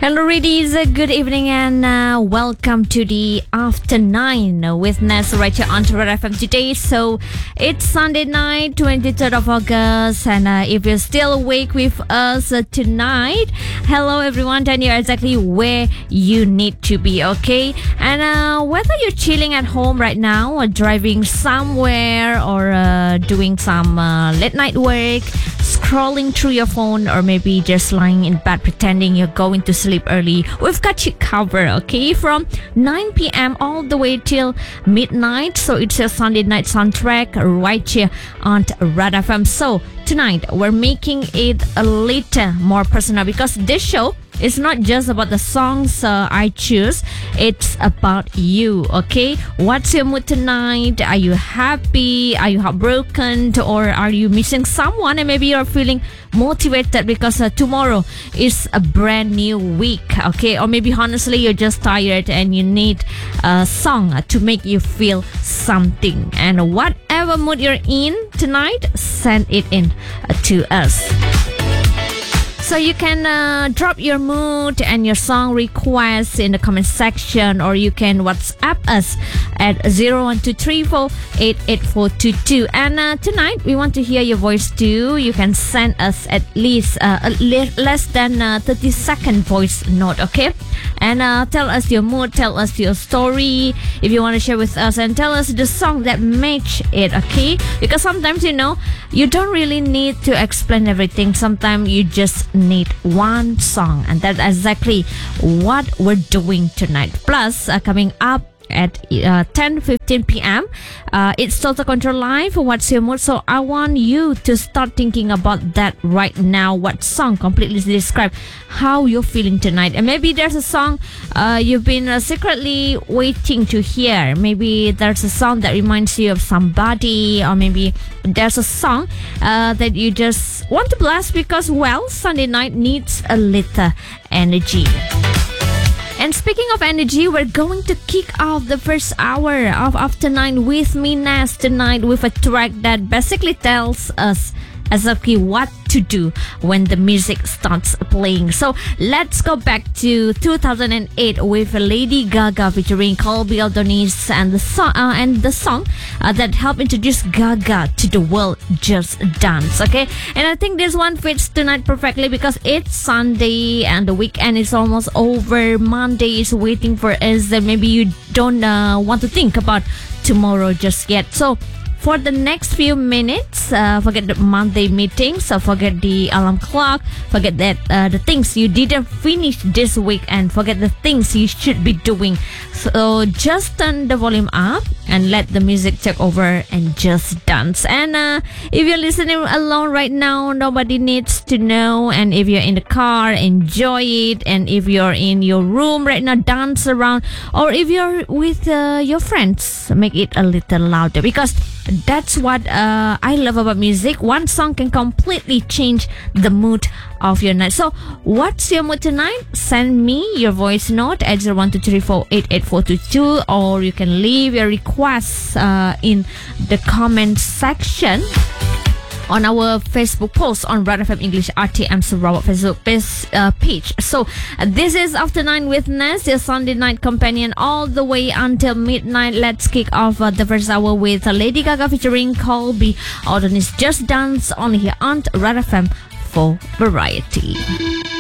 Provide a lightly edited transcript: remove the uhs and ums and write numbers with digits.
Hello, ladies. Good evening and welcome to the After 9 with Ness right here on Red FM today. So it's Sunday night, 23rd of August, and if you're still awake with us tonight, hello everyone, then you're exactly where you need to be, okay? And whether you're chilling at home right now or driving somewhere or doing some late night work, scrolling through your phone, or maybe just lying in bed pretending you're going to sleep early, we've got you covered, okay? From 9 p.m. all the way till midnight. So it's a Sunday night soundtrack right here on Red FM. So tonight we're making it a little more personal because this show is not just about the songs I choose. It's about you, okay? What's your mood tonight? Are you happy? Are you heartbroken? Or are you missing someone? And maybe you're feeling motivated because tomorrow is a brand new week, okay? Or maybe honestly you're just tired and you need a song to make you feel something. And whatever mood you're in tonight, send it in to us. So you can drop your mood and your song requests in the comment section, or you can WhatsApp us at 01234884422. And tonight we want to hear your voice too. You can send us at least less than 30-second voice note, okay? And tell us your mood, tell us your story if you want to share with us, and tell us the song that match it, okay? Because sometimes, you know, you don't really need to explain everything. Sometimes you just need one song, and that's exactly what we're doing tonight. Plus, coming up at 10:15 p.m. It's Total Control Live. What's your mood? So I want you to start thinking about that right now. What song completely describe how you're feeling tonight? And maybe there's a song you've been secretly waiting to hear. Maybe there's a song that reminds you of somebody, or maybe there's a song that you just want to blast because, well, Sunday night needs a little energy. And speaking of energy, we're going to kick off the first hour of After 9 with me, Nas, tonight with a track that basically tells us exactly what to do when the music starts playing. So let's go back to 2008 with Lady Gaga featuring Colby Aldonis and the song that helped introduce Gaga to the world, Just Dance, okay? And I think this one fits tonight perfectly because it's Sunday and the weekend is almost over. Monday is waiting for us, and maybe you don't want to think about tomorrow just yet. So for the next few minutes, forget the Monday meetings, so forget the alarm clock, forget that the things you didn't finish this week, and forget the things you should be doing. So just turn the volume up and let the music take over and just dance. And if you're listening alone right now, nobody needs to know. And if you're in the car, enjoy it. And if you're in your room right now, dance around. Or if you're with your friends, make it a little louder, because that's what I love about music. One song can completely change the mood of your night. So what's your mood tonight? Send me your voice note at 01234884422, or you can leave your requests in the comment section on our Facebook post on Red FM English RTM Sarawak Facebook page. So this is After 9 with Ness, your Sunday night companion all the way until midnight. Let's kick off the first hour with Lady Gaga featuring Colby Aldonis, Just Dance, only here on Red FM for variety.